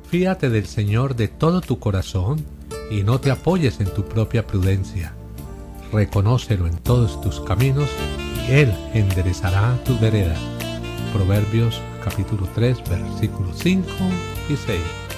Fíate del Señor de todo tu corazón y no te apoyes en tu propia prudencia. Reconócelo en todos tus caminos y Él enderezará tus veredas. Proverbios capítulo 3, versículos 5 y 6.